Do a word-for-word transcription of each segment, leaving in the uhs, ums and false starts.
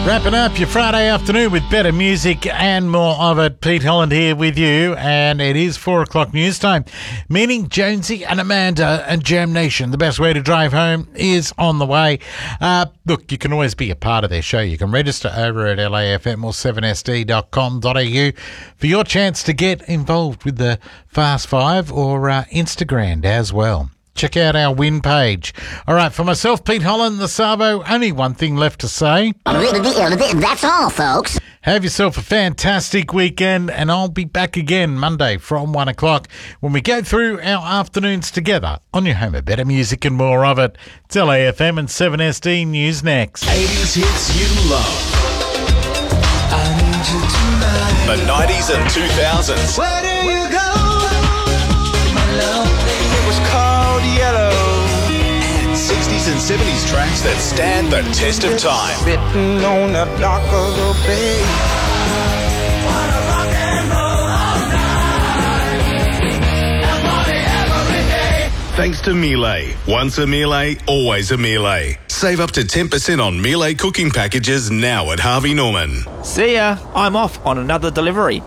Wrapping up your Friday afternoon with better music and more of it. Pete Holland here with you, and it is four o'clock news time, meaning Jonesy and Amanda and Jam Nation, the best way to drive home, is on the way. Uh, look, you can always be a part of their show. You can register over at L A F M or seven S D dot com dot A U for your chance to get involved with the Fast Five or uh, Instagram as well. Check out our win page. All right, for myself, Pete Holland, the Savo, only one thing left to say. That's all, folks. Have yourself a fantastic weekend, and I'll be back again Monday from one o'clock when we go through our afternoons together on your home of better music and more of it. It's L A F M and seven S D News next. eighties hits you love. I need you tonight. The nineties and two thousands. Where do you go? My love. It was called Yellow. And sixties and seventies tracks that stand the test of time. Sitting on the dock of the bay. Wanna rock and roll all night. And party every day. Thanks to Miele. Once a Miele, always a Miele. Save up to ten percent on Miele cooking packages now at Harvey Norman. See ya. I'm off on another delivery.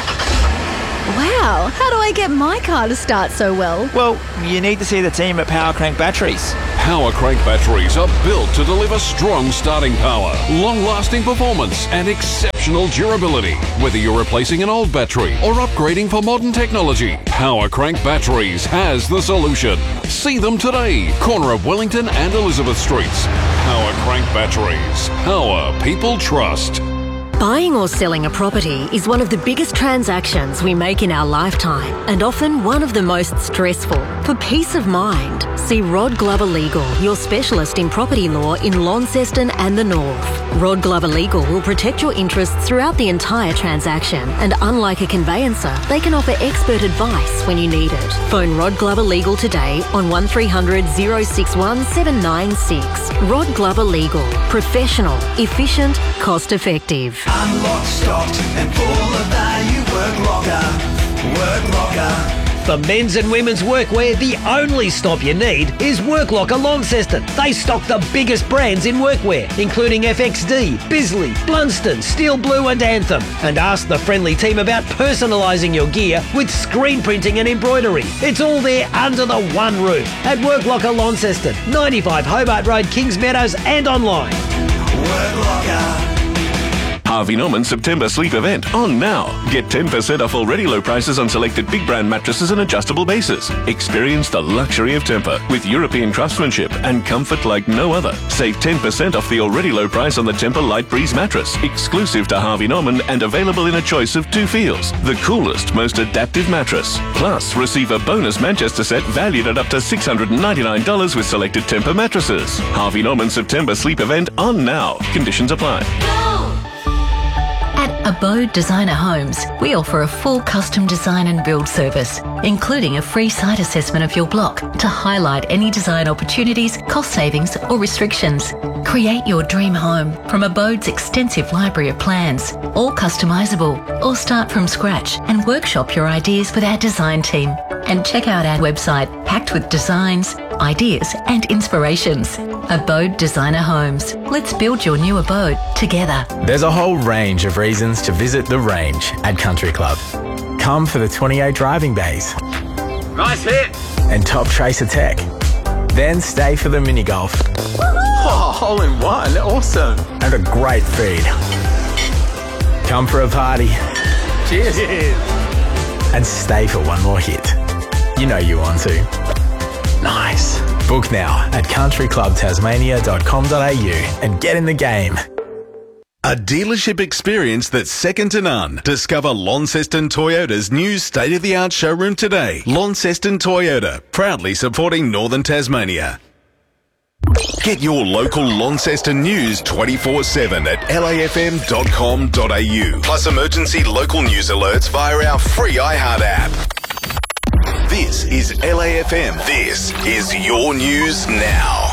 Wow, how do I get my car to start so well? Well, you need to see the team at Power Crank Batteries. Power Crank batteries are built to deliver strong starting power, long-lasting performance and exceptional durability. Whether you're replacing an old battery or upgrading for modern technology, Power Crank Batteries has the solution. See them today, corner of Wellington and Elizabeth Streets. Power Crank Batteries. Power people trust. Buying or selling a property is one of the biggest transactions we make in our lifetime, and often one of the most stressful. For peace of mind, see Rod Glover Legal, your specialist in property law in Launceston and the North. Rod Glover Legal will protect your interests throughout the entire transaction, and unlike a conveyancer, they can offer expert advice when you need it. Phone Rod Glover Legal today on one three hundred, oh six one, seven nine six. Rod Glover Legal. Professional, efficient, cost effective. I'm locked, stocked, and full of value. Work locker, work locker. For men's and women's workwear, the only stop you need is Work Locker Launceston. They stock the biggest brands in workwear, including F X D, Bisley, Blunston, Steel Blue and Anthem. And ask the friendly team about personalising your gear with screen printing and embroidery. It's all there under the one roof at Work Locker Launceston, ninety-five Hobart Road, Kings Meadows, and online. Work locker. Harvey Norman September Sleep Event on now. Get ten percent off already low prices on selected big brand mattresses and adjustable bases. Experience the luxury of Tempur with European craftsmanship and comfort like no other. Save ten percent off the already low price on the Tempur Light Breeze mattress, exclusive to Harvey Norman and available in a choice of two feels. The coolest, most adaptive mattress. Plus, receive a bonus Manchester set valued at up to six hundred ninety-nine dollars with selected Tempur mattresses. Harvey Norman September Sleep Event on now. Conditions apply. At Abode Designer Homes, we offer a full custom design and build service, including a free site assessment of your block to highlight any design opportunities, cost savings or restrictions. Create your dream home from Abode's extensive library of plans, all customisable, or start from scratch and workshop your ideas with our design team. And check out our website packed with designs, ideas and inspirations. Abode Designer Homes. Let's build your new abode together. There's a whole range of reasons to visit The Range at Country Club. Come for the twenty-eight driving bays. Nice hit. And top tracer tech. Then stay for the mini golf. Oh, hole in one. Awesome. And a great feed. Come for a party. Cheers. And stay for one more hit. You know you want to. Nice. Book now at country club tasmania dot com dot a u and get in the game. A dealership experience that's second to none. Discover Launceston Toyota's new state-of-the-art showroom today. Launceston Toyota, proudly supporting Northern Tasmania. Get your local Launceston news twenty-four seven at L A F M dot com dot a u. Plus emergency local news alerts via our free iHeart app. This is L A F M. This is your news now.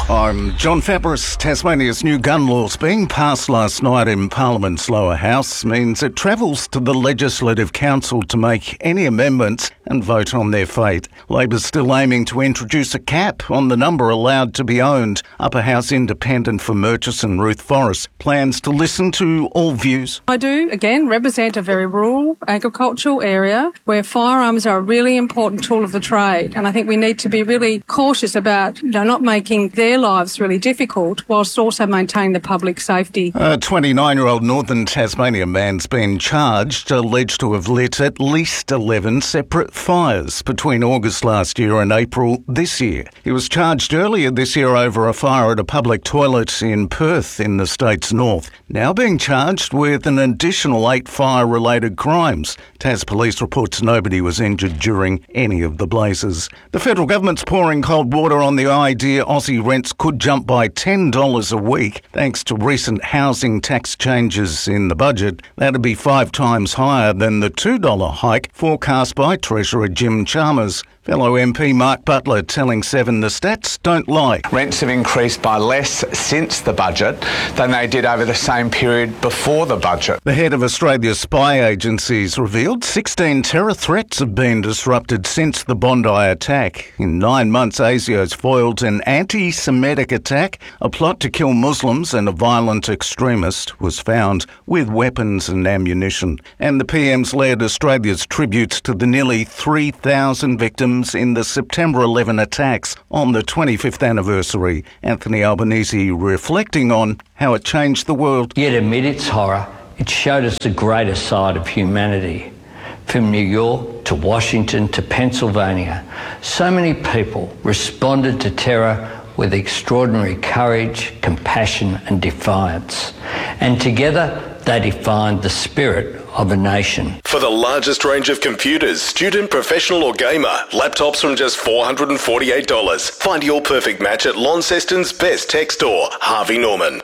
I'm John Fabris. Tasmania's new gun laws being passed last night in Parliament's lower house means it travels to the Legislative Council to make any amendments and vote on their fate. Labor's still aiming to introduce a cap on the number allowed to be owned. Upper House Independent for Murchison, Ruth Forrest, plans to listen to all views. I do, again, represent a very rural agricultural area where firearms are a really important tool of the trade, and I think we need to be really cautious about, you know, not making their lives really difficult whilst also maintaining the public safety. A twenty-nine-year-old Northern Tasmania man's been charged, alleged to have lit at least eleven separate fires between August last year and April this year. He was charged earlier this year over a fire at a public toilet in Perth in the state's north, now being charged with an additional eight fire-related crimes. Tas Police reports nobody was injured during any of the blazes. The federal government's pouring cold water on the idea Aussie rents could jump by ten dollars a week thanks to recent housing tax changes in the budget. That'd be five times higher than the two dollars hike forecast by Treasurer Jim Chalmers. Fellow M P Mark Butler telling Seven the stats don't lie. Rents have increased by less since the budget than they did over the same period before the budget. The head of Australia's spy agencies revealed sixteen terror threats have been disrupted since the Bondi attack. In nine months, ASIO's foiled an anti-Semitic attack. A plot to kill Muslims and a violent extremist was found with weapons and ammunition. And the P M's led Australia's tributes to the nearly three thousand victims in the September eleventh attacks on the twenty-fifth anniversary. Anthony Albanese reflecting on how it changed the world. Yet amid its horror, it showed us the greater side of humanity. From New York to Washington to Pennsylvania, so many people responded to terror with extraordinary courage, compassion and defiance. And together they defined the spirit of a nation. For the largest range of computers, student, professional or gamer, laptops from just four hundred forty-eight dollars. Find your perfect match at Launceston's best tech store, Harvey Norman.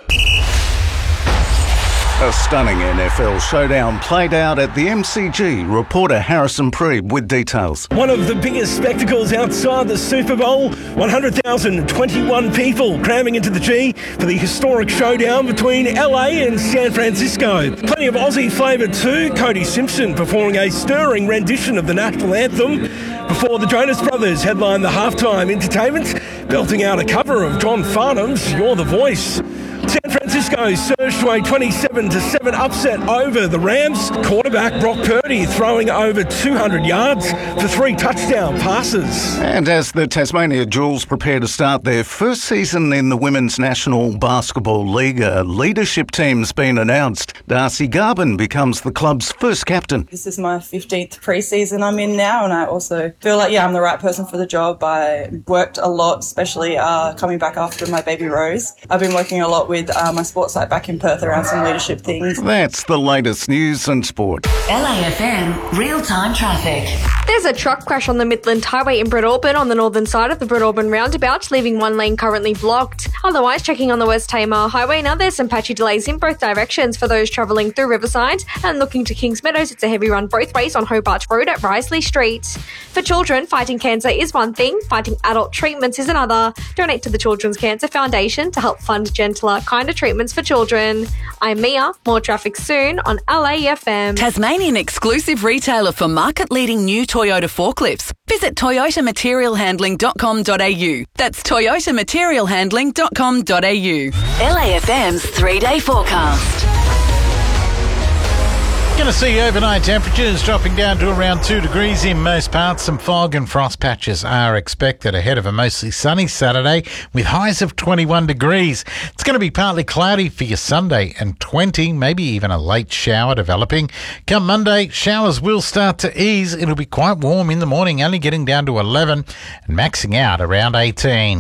A stunning N F L showdown played out at the M C G. Reporter Harrison Preeb with details. One of the biggest spectacles outside the Super Bowl. one hundred thousand twenty-one people cramming into the G for the historic showdown between L A and San Francisco. Plenty of Aussie flavour too. Cody Simpson performing a stirring rendition of the national anthem before the Jonas Brothers headlined the halftime entertainment, belting out a cover of John Farnham's You're the Voice. San Francisco surged to a twenty-seven to seven upset over the Rams. Quarterback Brock Purdy throwing over two hundred yards for three touchdown passes. And as the Tasmania Jewels prepare to start their first season in the Women's National Basketball League, a leadership team's been announced. Darcy Garvin becomes the club's first captain. This is my fifteenth pre-season I'm in now, and I also feel like, yeah, I'm the right person for the job. I worked a lot, especially uh, coming back after my baby Rose. I've been working a lot with with uh, my sports site back in Perth around some leadership things. That's the latest news and sport. L A F M real-time traffic. There's a truck crash on the Midland Highway in Breadalbyn on the northern side of the Breadalbyn roundabout, leaving one lane currently blocked. Otherwise, checking on the West Tamar Highway, now there's some patchy delays in both directions for those travelling through Riverside, and looking to Kings Meadows, it's a heavy run both ways on Hobart Road at Risley Street. For children, fighting cancer is one thing, fighting adult treatments is another. Donate to the Children's Cancer Foundation to help fund gentler, kinder treatments for children. I'm Mia. More traffic soon on L A F M. Tasmanian exclusive retailer for market-leading new Toyota forklifts. Visit toyota material handling dot com dot a u. That's toyota material handling dot com dot a u. L A F M's three-day forecast. Going to see overnight temperatures dropping down to around two degrees in most parts. Some fog and frost patches are expected ahead of a mostly sunny Saturday with highs of twenty-one degrees. It's going to be partly cloudy for your Sunday and twenty, maybe even a late shower developing. Come Monday, showers will start to ease. It'll be quite warm in the morning, only getting down to eleven and maxing out around eighteen.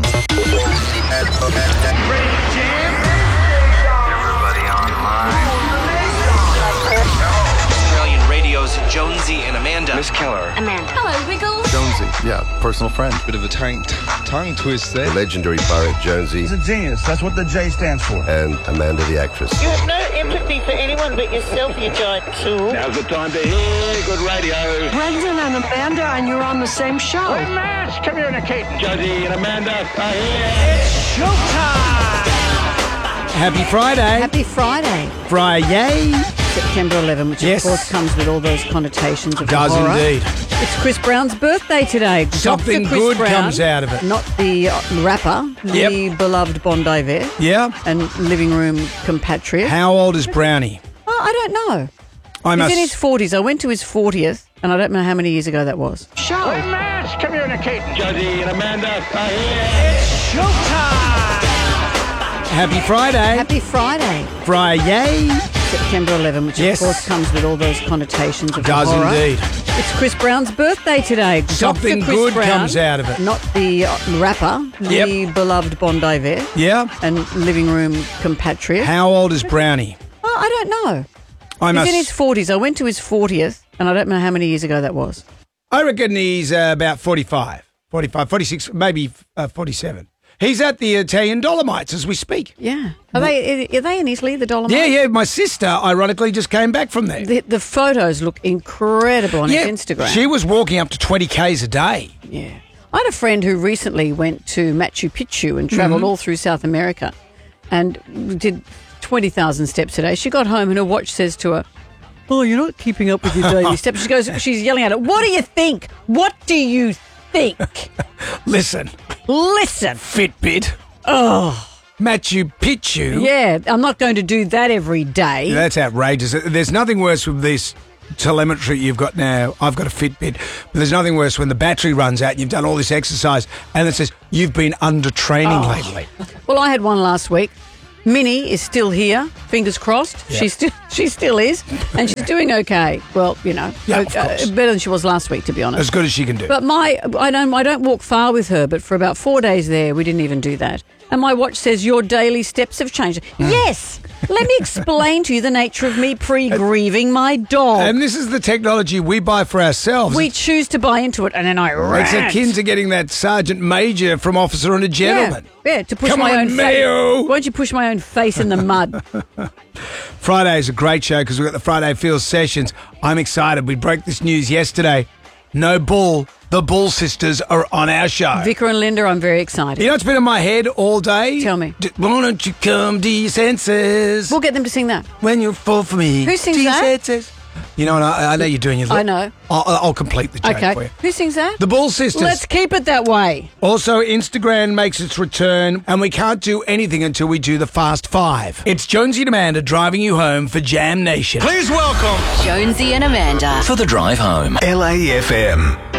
Jonesy and Amanda. Miss Keller. Amanda. Hello, Wiggles. Jonesy Jonesy, yeah, personal friend. Bit of a tongue, t- tongue twist there. The legendary Barrett Jonesy. He's a genius. That's what the J stands for. And Amanda the actress. You have no empathy for anyone but yourself, you giant tool. Now's the time to hear good radio. Brendan and Amanda, and you're on the same show. Hey, Mash, come here in a cape. Josie and Amanda are here. It's showtime! Happy Friday. Happy Friday. Friday. September eleventh, which yes. of course comes with all those connotations of Does horror. indeed. It's Chris Brown's birthday today. Something Doctor Chris good Brown, comes out of it. Not the uh, rapper, Yep. the beloved Bondi Vet. Yeah. And living room compatriot. How old is Brownie? Oh, I don't know. I He's must... in his forties. I went to his fortieth, and I don't know how many years ago that was. Show. Hey, Mash, come here in a cape. Josie and Amanda are here. It's showtime! Happy Friday. Happy Friday. Friday. September eleventh, which yes. of course comes with all those connotations of Does horror. indeed. It's Chris Brown's birthday today. Something Doctor Chris good Brown, comes out of it. Not the uh, rapper, Yep. the beloved Bondi Vet. Yeah. And living room compatriot. How old is Brownie? Oh, I don't know. I He's must... in his forties. I went to his fortieth, and I don't know how many years ago that was. I reckon he's uh, about forty-five, forty-five, forty-six, maybe uh, forty-seven. He's at the Italian Dolomites as we speak. Yeah. Are they are they in Italy, the Dolomites? Yeah, yeah. My sister, ironically, just came back from there. The, the photos look incredible on yeah, his Instagram. She was walking up to twenty kays a day. Yeah. I had a friend who recently went to Machu Picchu and travelled Mhm. all through South America and did twenty thousand steps a day. She got home and her watch says to her, "Oh, you're not keeping up with your daily steps." She goes, she's yelling at it, "What do you think? What do you think?" Listen. Listen. Fitbit. Oh. Machu Picchu. Yeah, I'm not going to do that every day. Yeah, that's outrageous. There's nothing worse with this telemetry you've got now. I've got a Fitbit, but there's nothing worse when the battery runs out and you've done all this exercise and it says you've been under training Oh. lately. Well, I had one last week. Minnie is still here, fingers crossed. Yep. She still she still is, and she's doing okay. Well, you know, Yeah, uh, of course. better than she was last week, to be honest. As good as she can do. But my, I don't, I don't walk far with her. But for about four days there, we didn't even do that. And my watch says your daily steps have changed. Mm. Yes. Let me explain to you the nature of me pre-grieving my dog. And this is the technology we buy for ourselves. We choose to buy into it, and then I rant. It's akin to getting that sergeant major from Officer and a Gentleman. Yeah, yeah, to push Come my on, own Mayo. face. Won't you push my own face in the mud? Friday is a great show because we've got the Friday Fields Sessions. I'm excited. We broke this news yesterday. No Bull. The Bull sisters are on our show. Vicar and Linda, I'm very excited. You know what's been in my head all day? Tell me. D- why don't you come to your senses? We'll get them to sing that. When you fall for me. Who sings to your that? senses. You know what? I, I know you're doing your. I know. I'll, I'll complete the joke Okay. for you. Who sings that? The Bull sisters. Let's keep it that way. Also, Instagram makes its return, and we can't do anything until we do the Fast Five. It's Jonesy and Amanda driving you home for Jam Nation. Please welcome Jonesy and Amanda. for the drive home. L A F M.